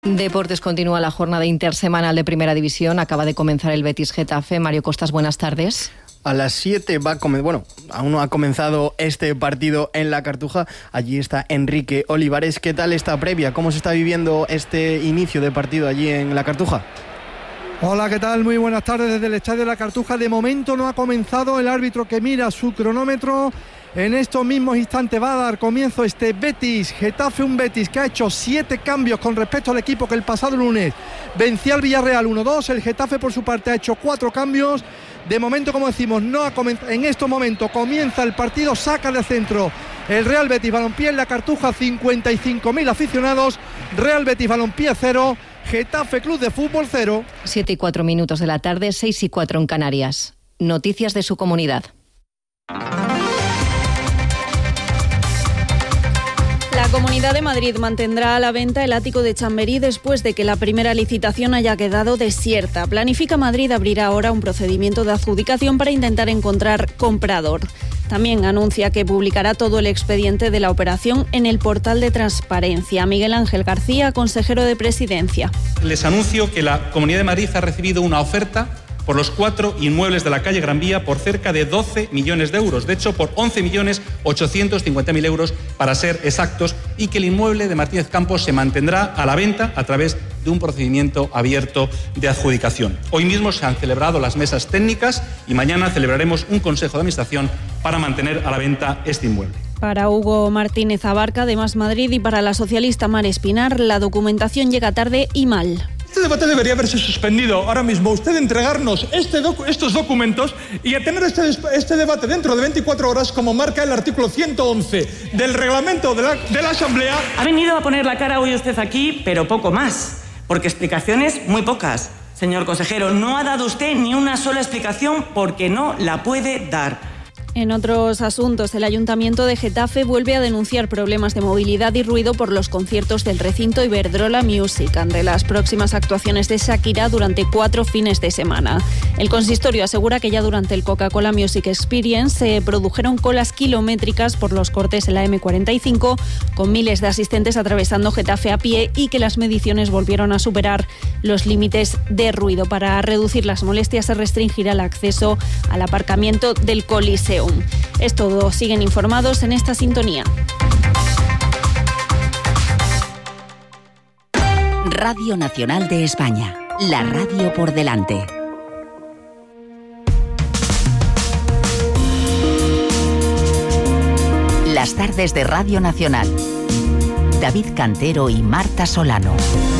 Deportes, continúa la jornada intersemanal de Primera División. Acaba de comenzar el Betis-Getafe. Mario Costas, buenas tardes. A las 7 aún no ha comenzado este partido en La Cartuja. Allí está Enrique Olivares. ¿Qué tal esta previa? ¿Cómo se está viviendo este inicio de partido allí en La Cartuja? Hola, ¿qué tal? Muy buenas tardes desde el Estadio de La Cartuja. De momento no ha comenzado. El árbitro que mira su cronómetro. En estos mismos instantes va a dar comienzo este Betis-Getafe, un Betis que ha hecho 7 cambios con respecto al equipo que el pasado lunes vencía al Villarreal 1-2. El Getafe, por su parte, ha hecho 4 cambios. De momento, como decimos, no ha comenzado. En estos momentos comienza el partido, saca de centro el Real Betis Balompié en La Cartuja, 55.000 aficionados. Real Betis Balompié 0, Getafe Club de Fútbol 0. 7:04 de la tarde, 6:04 en Canarias. Noticias de su comunidad. La Comunidad de Madrid mantendrá a la venta el ático de Chamberí después de que la primera licitación haya quedado desierta. Planifica Madrid abrir ahora un procedimiento de adjudicación para intentar encontrar comprador. También anuncia que publicará todo el expediente de la operación en el portal de transparencia. Miguel Ángel García, consejero de Presidencia. Les anuncio que la Comunidad de Madrid ha recibido una oferta por los 4 inmuebles de la calle Gran Vía por cerca de 12 millones de euros, de hecho por 11.850.000 euros para ser exactos, y que el inmueble de Martínez Campos se mantendrá a la venta a través de un procedimiento abierto de adjudicación. Hoy mismo se han celebrado las mesas técnicas y mañana celebraremos un consejo de administración para mantener a la venta este inmueble. Para Hugo Martínez Abarca, de Más Madrid, y para la socialista Mar Espinar, la documentación llega tarde y mal. Este debate debería haberse suspendido ahora mismo. Usted entregarnos estos documentos y a tener este debate dentro de 24 horas, como marca el artículo 111 del reglamento de la Asamblea. Ha venido a poner la cara hoy usted aquí, pero poco más, porque explicaciones muy pocas. Señor consejero, no ha dado usted ni una sola explicación porque no la puede dar. En otros asuntos, el Ayuntamiento de Getafe vuelve a denunciar problemas de movilidad y ruido por los conciertos del recinto Iberdrola Music ante las próximas actuaciones de Shakira durante 4 fines de semana. El consistorio asegura que ya durante el Coca-Cola Music Experience se produjeron colas kilométricas por los cortes en la M45, con miles de asistentes atravesando Getafe a pie, y que las mediciones volvieron a superar los límites de ruido. Para reducir las molestias se restringirá el acceso al aparcamiento del Coliseum. Es todo, siguen informados en esta sintonía. Radio Nacional de España, la radio por delante. Las tardes de Radio Nacional. David Cantero y Marta Solano.